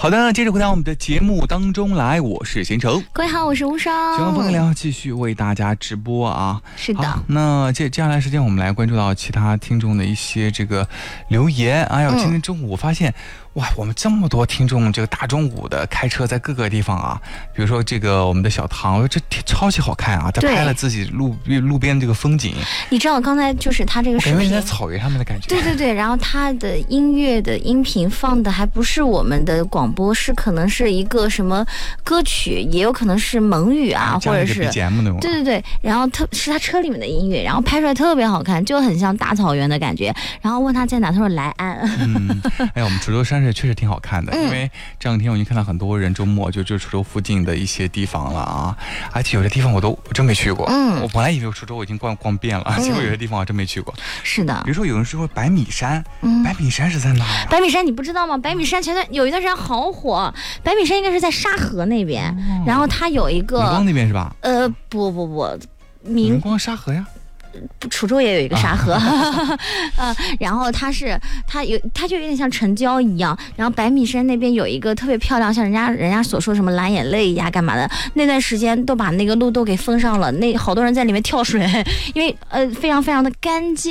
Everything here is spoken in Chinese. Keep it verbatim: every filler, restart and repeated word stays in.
好的，接着回到我们的节目当中来，我是贤成。 各位好，我是吴双。 新闻风聊继续为大家直播啊。 是的。 那接接下来时间，我们来关注到其他听众的一些这个留言。哎呦，今天中午我发现。嗯哇，我们这么多听众，这个大中午的开车在各个地方啊，比如说这个我们的小唐，这超级好看啊，他拍了自己路路边这个风景。 你知道刚才就是他这个视频， 感觉在草原上面的感觉。 对对对，然后他的音乐的音频放的还不是我们的广播，是可能是一个什么歌曲，也有可能是蒙语啊，或者是 B G M 那种。 对对对，然后特是他车里面的音乐，然后拍出来特别好看，就很像大草原的感觉。然后问他在哪，他说来安。 嗯，哎，我们滁州山水确实挺好看的，嗯、因为这两天我已经看到很多人周末就就滁州附近的一些地方了啊，而且有些地方我都我真没去过。嗯，我本来以为滁州我已经逛逛遍了，嗯、结果有些地方我真没去过。 是的， 比如说有人说百米山，嗯、百米山是在哪呀？ 百米山你不知道吗？百米山前段有一段时间好火，百米山应该是在沙河那边，哦、然后它有一个明光那边是吧？ 呃，不不不， 明光沙河呀。 滁州也有一个沙河，呃，然后它是它有它就有点像城郊一样，然后百米山那边有一个特别漂亮，像人家人家所说什么蓝眼泪呀干嘛的，那段时间都把那个路都给封上了，那好多人在里面跳水，因为呃非常非常的干净。